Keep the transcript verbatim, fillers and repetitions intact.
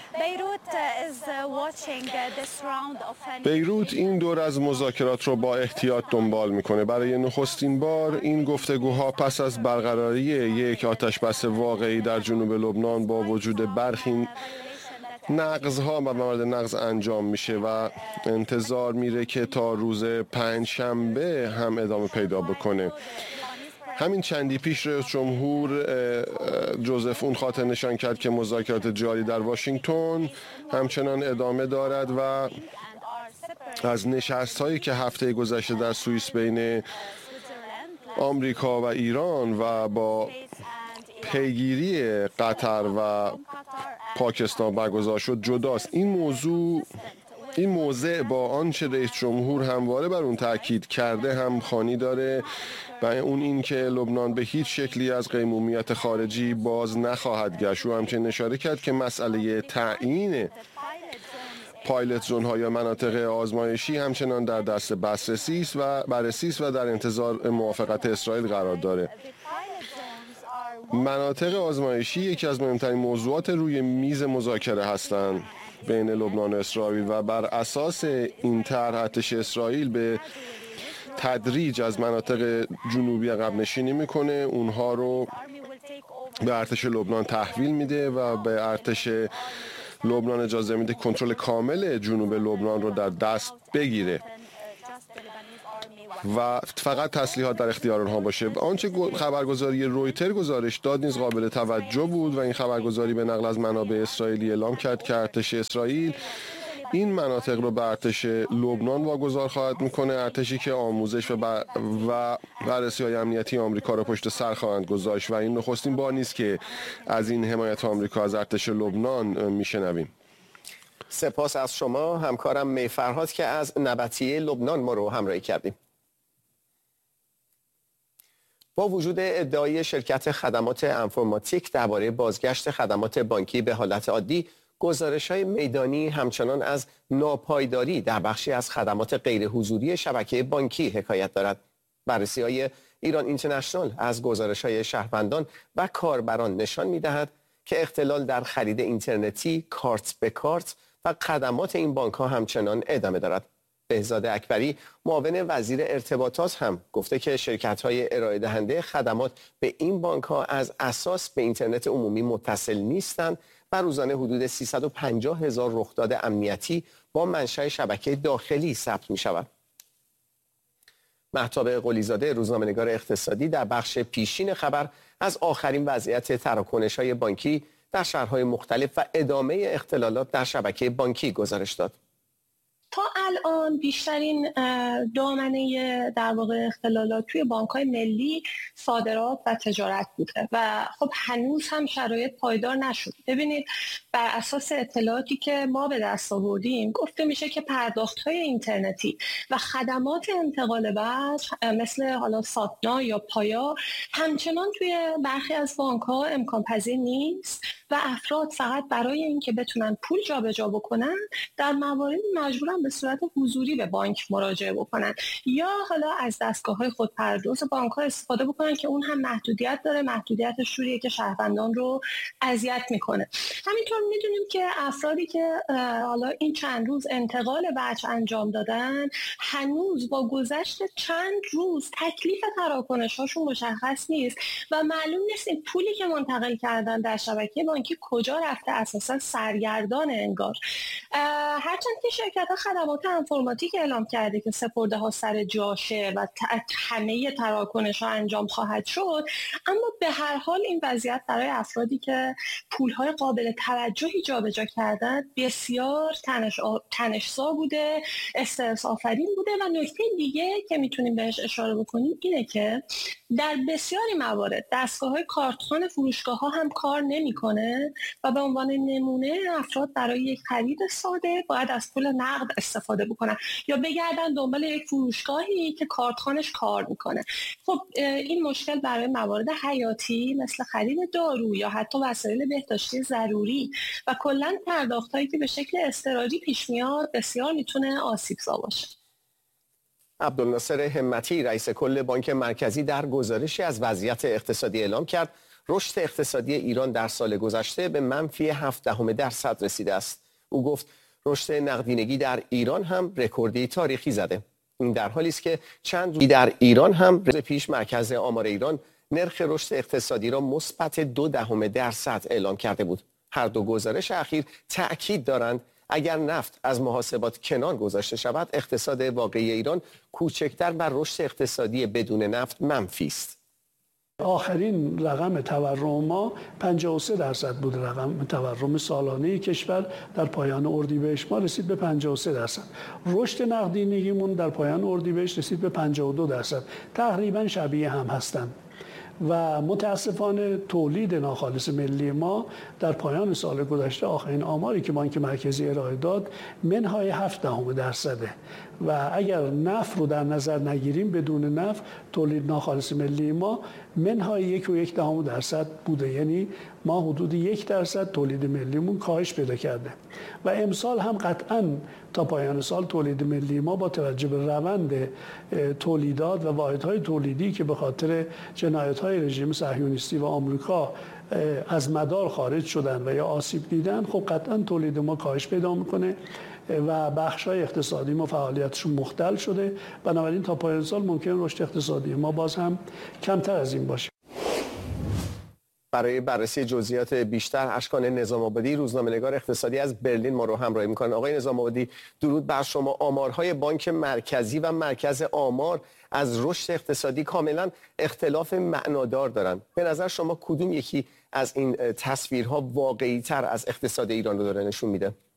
بیروت این دور از مذاکرات رو با احتیاط دنبال میکنه. برای نخستین بار این گفتگوها پس از برقراری یک آتشبس واقعی در جنوب لبنان با وجود برخی نقض‌ها و مورد نقض انجام میشه و انتظار میره که تا روز پنج شنبه هم ادامه پیدا بکنه. همین چندی پیش رئیس جمهور جوزف اون خاطر نشان کرد که مذاکرات جاری در واشنگتن همچنان ادامه دارد و از نشست‌هایی که هفته گذشته در سوئیس بین آمریکا و ایران و با پیگیری قطر و پاکستان برگزار شد جداست. این موضوع این موضع با آنچه رئیس جمهور همواره بر اون تاکید کرده هم خوانی داره و اون این که لبنان به هیچ شکلی از قیمومیت خارجی باز نخواهد گشت. او همچنین اشاره کرد که مسئله تعیین پایلت زون ها یا مناطق آزمایشی همچنان در دست بررسی است و بررسی است و در انتظار موافقت اسرائیل قرار داره. مناطق آزمایشی یکی از مهمترین موضوعات روی میز مذاکره هستند بین لبنان و اسرائیل و بر اساس این طرح ارتش اسرائیل به تدریج از مناطق جنوبی عقب نشینی میکنه، اونها رو به ارتش لبنان تحویل میده و به ارتش لبنان اجازه میده کنترل کامل جنوب لبنان رو در دست بگیره و فقط تسلیحات در اختیار آنها باشه. آنچه خبرگزاری رویتر گزارش داد نیز قابل توجه بود و این خبرگزاری به نقل از منابع اسرائیلی اعلام کرد که ارتش اسرائیل این مناطق رو به ارتش لبنان واگذار خواهد میکنه، ارتشی که آموزش و بر و بررسی‌های امنیتی آمریکا رو پشت سر خواهند گذاشت و این نخستین بار نیست که از این حمایت آمریکا از ارتش لبنان میشنویم. سپاس از شما همکارم می فرهاد که از نبطیه لبنان ما رو همراهی کردیم. با وجود ادعای شرکت خدمات انفرماتیک درباره بازگشت خدمات بانکی به حالت عادی، گزارش‌های میدانی همچنان از ناپایداری در بخشی از خدمات غیر حضوری شبکه بانکی حکایت دارد. بررسی‌های ایران اینترنشنال از گزارش‌های شهروندان و کاربران نشان می‌دهد که اختلال در خرید اینترنتی، کارت به کارت و خدمات این بانک‌ها همچنان ادامه دارد. بهزاد اکبری معاون وزیر ارتباطات هم گفته که شرکت‌های ارائه دهنده خدمات به این بانک‌ها از اساس به اینترنت عمومی متصل نیستند و روزانه حدود سیصد و پنجاه هزار رخداد امنیتی با منشأ شبکه داخلی ثبت می‌شود. مهتاب قلیزاده روزنامه‌نگار اقتصادی در بخش پیشین خبر از آخرین وضعیت تراکنش‌های بانکی در شهرهای مختلف و ادامه اختلالات در شبکه بانکی گزارش داد. تا الان بیشترین دامنه در واقع اختلالات توی بانک‌های ملی صادرات و تجارت بوده و خب هنوز هم شرایط پایدار نشد. ببینید بر اساس اطلاعاتی که ما به دست آوردیم گفته میشه که پرداخت‌های اینترنتی و خدمات انتقال وجه مثل حالا ساتنا یا پایا همچنان توی برخی از بانک‌ها امکان پذیر نیست و افراد فقط برای اینکه بتونن پول جابجا بکنن در مواردی مجبورن به صورت حضوری به بانک مراجعه بکنن یا حالا از دستگاه‌های خودپرداز بانک‌ها استفاده بکنن که اون هم محدودیت داره، محدودیتش جوریه که شهروندان رو اذیت میکنه. همینطور میدونیم که افرادی که حالا این چند روز انتقال وجه انجام دادن هنوز با گذشت چند روز تکلیف تراکنش‌هاشون مشخص نیست و معلوم نیست این پولی که منتقل کردن در شبکه بانکی کجا رفته، اساسا سرگردان انگار. هرچند که شرکت‌ها خدمات انفرماتیک اعلام کرده که سپرده ها سر جاشه و همه تراکنش ها انجام خواهد شد، اما به هر حال این وضعیت برای افرادی که پول‌های قابل توجهی جابجا کردن بسیار تنش تنش‌زا بوده، استرس آفرین بوده و نکته دیگه که میتونیم بهش اشاره بکنیم اینه که در بسیاری موارد دستگاه‌های کارتخوان فروشگاه‌ها هم کار نمی‌کنه و به عنوان نمونه افراد برای یک خرید ساده باید از پول نقد استفاده بکنن یا بگردن دنبال یک فروشگاهی که کارتخوانش کار میکنه. خب این مشکل برای موارد حیاتی مثل خرید دارو یا حتی وسایل بهداشتی ضروری و کلاً پرداختایی که به شکل اضطراری پیش میاد بسیار میتونه آسیب‌زا باشه. عبدالناصر همتی رئیس کل بانک مرکزی در گزارشی از وضعیت اقتصادی اعلام کرد رشد اقتصادی ایران در سال گذشته به منفی هفت دهم درصد رسیده است. او گفت رشد نقدینگی در ایران هم رکوردی تاریخی زده. این در حالی است که چند روز در ایران هم روز پیش مرکز آمار ایران نرخ رشد اقتصادی را مثبت دو دهم درصد اعلام کرده بود. هر دو گزارش اخیر تأکید دارند اگر نفت از محاسبات کنار گذاشته شود، اقتصاد واقعی ایران کوچکتر بر رشد اقتصادی بدون نفت منفی است. آخرین رقم تورم ما پنجاه و سه درصد بود. رقم تورم سالانه کشور در پایان اردیبهشت ما رسید به پنجاه و سه درصد. رشد نقدینگیمون در پایان اردیبهشت رسید به پنجاه و دو درصد. تقریبا شبیه هم هستند. و متاسفانه تولید ناخالص ملی ما در پایان سال گذشته، آخرین آماری که بانک مرکزی ارائه داد، منهای هفت دهم درصده و اگر نفت رو در نظر نگیریم، بدون نفت تولید ناخالص ملی ما منهای یک و یک دهم درصد بوده. یعنی ما حدود یک درصد تولید ملیمون کاهش پیدا کرده و امسال هم قطعاً تا پایان سال تولید ملی ما با توجه به روند تولیدات و واحدهای تولیدی که به خاطر جنایت‌های رژیم صهیونیستی و آمریکا از مدار خارج شدن و یا آسیب دیدن، خب قطعاً تولید ما کاهش پیدا میکنه و بخش‌های اقتصادی ما فعالیتشون مختل شده. بنابراین تا پایان سال ممکن رشد اقتصادی ما باز هم کمتر از این باشه. برای بررسی جزئیات بیشتر، اشکان نظام آبادی، روزنامه‌نگار اقتصادی از برلین ما رو همراهی می‌کنن. آقای نظام آبادی، درود بر شما. آمارهای بانک مرکزی و مرکز آمار از رشد اقتصادی کاملا اختلاف معنادار دارن. به نظر شما کدوم یکی از این تصویرها واقعی‌تر از اقتصاد ایران رو داره نشون میده؟